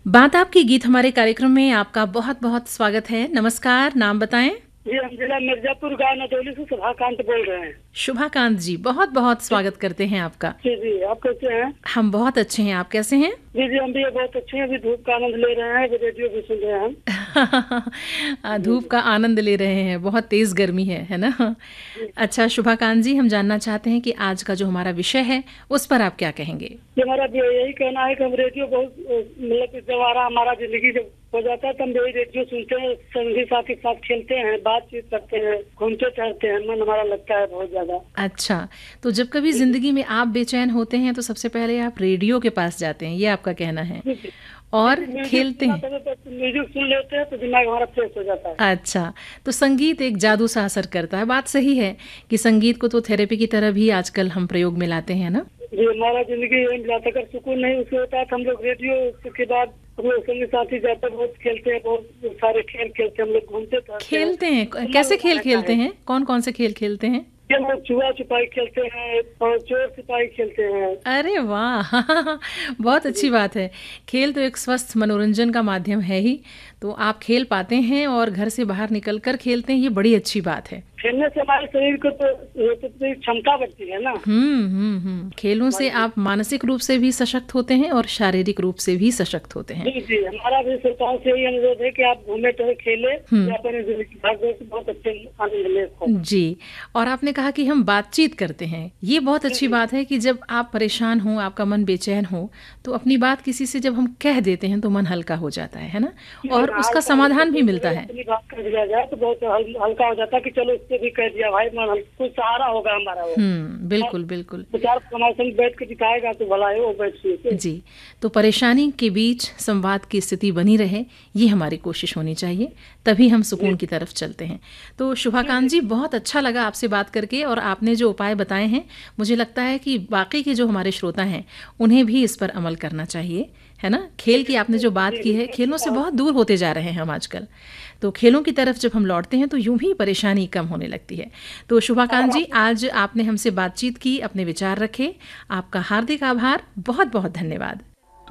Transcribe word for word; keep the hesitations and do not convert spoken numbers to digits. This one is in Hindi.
बात आपकी गीत हमारे कार्यक्रम में आपका बहुत बहुत स्वागत है। नमस्कार, नाम बताएं। जी, हम जिला मिर्जापुर गाँव नदौली से शुभाकांत बोल रहे हैं। शुभाकांत जी, बहुत बहुत स्वागत करते हैं आपका। जी जी, आप कैसे हैं? हम बहुत अच्छे हैं, आप कैसे हैं? जी जी, हम भी बहुत अच्छे हैं। अभी धूप का आनंद ले रहे हैं, अभी रेडियो भी सुन रहे हैं। धूप का आनंद ले रहे हैं, बहुत तेज गर्मी है है ना। अच्छा शुभाकांत जी, हम जानना चाहते हैं कि आज का जो हमारा विषय है उस पर आप क्या कहेंगे? हमारा यही कहना है कि हम रेडियो बहुत मतलब जब आ रहा हमारा जिंदगी जब हो जाता है तो हम यही रेडियो सुनते हैं, संगी साथी के साथ खेलते हैं, बातचीत करते हैं, घूमते टहलते हैं, मन हमारा लगता है बहुत ज्यादा। अच्छा, तो जब कभी जिंदगी में आप बेचैन होते हैं तो सबसे पहले आप रेडियो के पास जाते हैं, ये आपका कहना है, और खेलते हैं, म्यूजिक सुन लेते हैं तो दिमाग हमारा फ्रेश हो जाता है। अच्छा, तो संगीत एक जादू सा असर करता है। बात सही है कि संगीत को तो थेरेपी की तरह भी आजकल हम प्रयोग में लाते हैं ना। जी, हमारा जिंदगी यही मिलाता, अगर सुकून नहीं उसे होता है तो हम लोग रेडियो के बाद हम लोग संगी साथी जाते बहुत खेलते हैं, बहुत सारे खेल खेलते हैं, हम लोग घूमते खेलते हैं। कैसे खेल खेलते हैं? कौन कौन से खेल खेलते हैं? हम लोग छुआ छुपाई खेलते हैं और चोर सिपाही खेलते हैं। अरे वाह बहुत अच्छी बात है। खेल तो एक स्वस्थ मनोरंजन का माध्यम है ही, तो आप खेल पाते हैं और घर से बाहर निकल कर खेलते हैं, ये बड़ी अच्छी बात है। खेलने से हमारे शरीर को तो क्षमता बढ़ती है ना। हम्म हम्म हम्म खेलों से आप मानसिक रूप से भी सशक्त होते हैं और शारीरिक रूप से भी सशक्त होते हैं। जी जी, हमारा भी सरकार से यही अनुरोध है कि आप घूमे टहले खेले, अपने जिंदगी बहुत अच्छे आनंद ले। जी, और आपने कहा कि हम बातचीत करते हैं, ये बहुत अच्छी बात है कि जब आप परेशान हो, आपका मन बेचैन हो, तो अपनी बात किसी से जब हम कह देते हैं तो मन हल्का हो जाता है है ना, और उसका समाधान भी मिलता है। बात कर दिया जाए तो बहुत हल्का हो जाता है कि चलो इससे भी कह दिया भाई, मन कुछ सहारा होगा हमारा। वो हम्म बिल्कुल बिल्कुल, विचार हमारे संग बैठ के दिखाएगा तो भला है वो बैठ के। जी, तो परेशानी के बीच संवाद की स्थिति बनी रहे, ये हमारी कोशिश होनी चाहिए, तभी हम सुकून की तरफ चलते हैं। तो शुभाकांत जी, बहुत अच्छा लगा आपसे बात करके, और आपने जो उपाय बताए हैं मुझे लगता है कि बाकी के जो हमारे श्रोता हैं उन्हें भी इस पर अमल करना चाहिए, है ना। खेल की आपने जो बात की है, खेलों से बहुत दूर होते जा रहे हैं हम आजकल, तो खेलों की तरफ जब हम लौटते हैं तो यूं भी परेशानी कम होने लगती है। तो शुभाकांत जी, आज आपने हमसे बातचीत की, अपने विचार रखे, आपका हार्दिक आभार, बहुत बहुत धन्यवाद।